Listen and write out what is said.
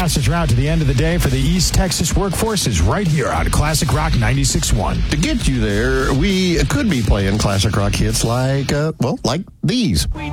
fastest route to the end of the day for the East Texas workforce is right here on Classic Rock 96.1. To get you there, we could be playing classic rock hits like these. We